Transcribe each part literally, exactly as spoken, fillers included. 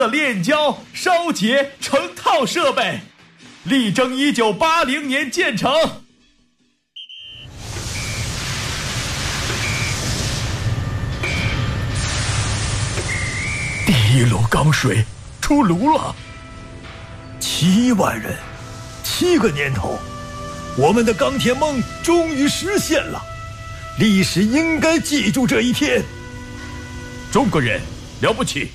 的炼焦、烧结、成套设备，力争一九八零年建成。第一炉钢水出炉了， 七万人，七个年头，我们的钢铁梦终于实现了，历史应该记住这一天。 中国人了不起！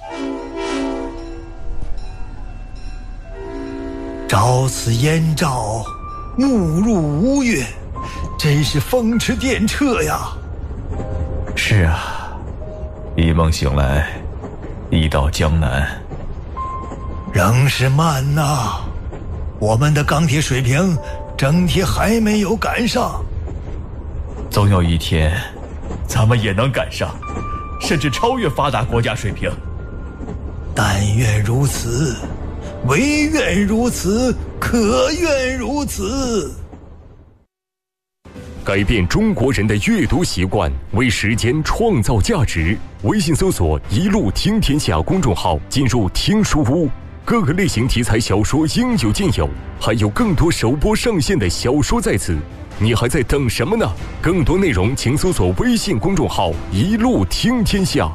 朝此燕赵，暮入吴越，真是风驰电掣呀！ 是啊，一梦醒来，已到江南。 仍是慢呐、啊，我们的钢铁水平整体还没有赶上。 总有一天，咱们也能赶上，甚至超越发达国家水平。 但愿如此，唯愿如此，可愿如此。 改变中国人的阅读习惯，为时间创造价值。微信搜索“一路听天下”公众号，进入听书屋，各个类型题材小说应有尽有，还有更多首播上线的小说在此。你还在等什么呢？更多内容请搜索微信公众号“一路听天下”。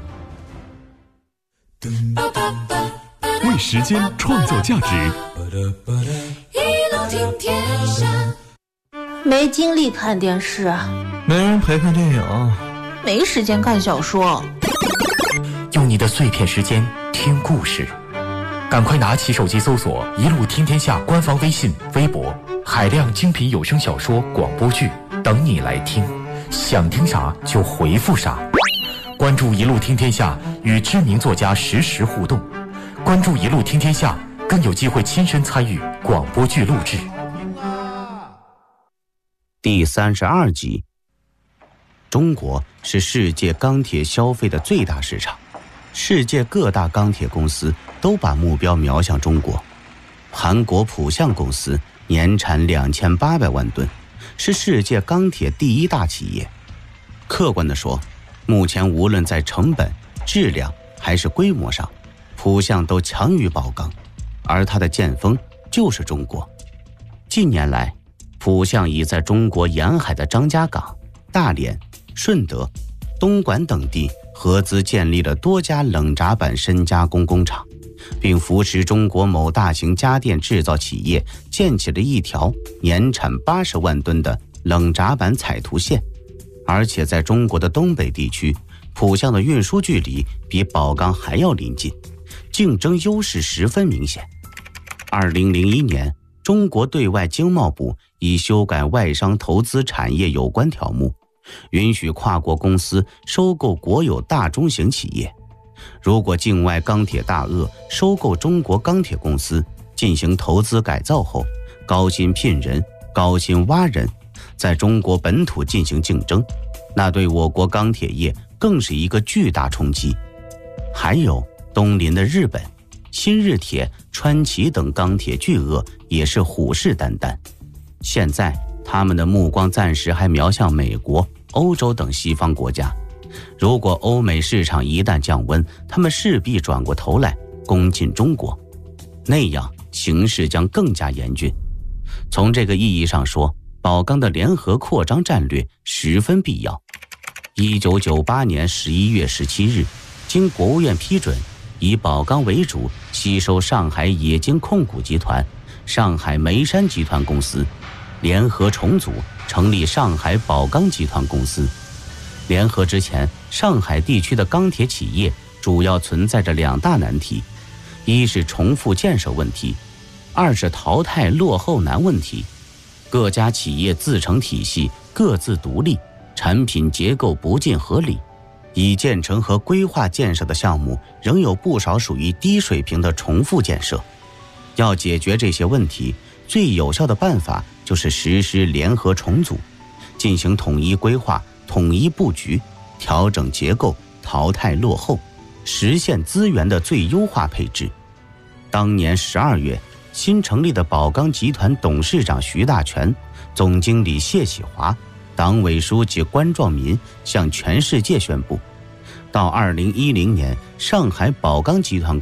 为时间创造价值， 一路听天下。 没精力看电视， 没人陪看电影， 没时间看小说。 用你的碎片时间听故事，赶快拿起手机搜索“一路听天下”官方微信、微博，海量精品有声小说、广播剧等你来听，想听啥就回复啥。关注“一路听天下”，与知名作家实时互动。关注“一路听天下”，更有机会亲身参与广播剧录制。 第三十二集。中国是世界钢铁消费的最大市场，世界各大钢铁公司都把目标瞄向中国。韩国浦项公司年产两千八百万吨，是世界钢铁第一大企业。客观地说，目前无论在成本、质量还是规模上，浦项都强于宝钢，而它的剑锋就是中国。近年来，浦项已在中国沿海的张家港、大连、顺德、东莞等地合资建立了多家冷轧板深加工工厂，并扶持中国某大型家电制造企业建起了一条年产八十万吨的冷轧板采涂线。而且在中国的东北地区，浦项的运输距离比宝钢还要临近，竞争优势十分明显。二零零一年，中国对外经贸部已修改外商投资产业有关条目，允许跨国公司收购国有大中型企业。如果境外钢铁大鳄收购中国钢铁公司，进行投资改造后，高薪聘人、高薪挖人，在中国本土进行竞争，那对我国钢铁业更是一个巨大冲击。还有东邻的日本，新日铁、川崎等钢铁巨鳄也是虎视眈眈。现在他们的目光暂时还瞄向美国、欧洲等西方国家，如果欧美市场一旦降温，他们势必转过头来攻进中国，那样形势将更加严峻。从这个意义上说，宝钢的联合扩张战略十分必要。一九九八年十一月十七日，经国务院批准，以宝钢为主吸收上海冶金控股集团、上海煤山集团公司，联合重组成立上海宝钢集团公司。联合之前，上海地区的钢铁企业主要存在着两大难题，一是重复建设问题，二是淘汰落后难问题。各家企业自成体系，各自独立，产品结构不尽合理，已建成和规划建设的项目仍有不少属于低水平的重复建设。要解决这些问题，最有效的办法就是实施联合重组，进行统一规划、统一布局，调整结构，淘汰落后，实现资源的最优化配置。当年十二月，新成立的宝钢集团董事长徐大全、总经理谢启华、党委书记关壮民向全世界宣布， 到二零一零年，上海宝钢集团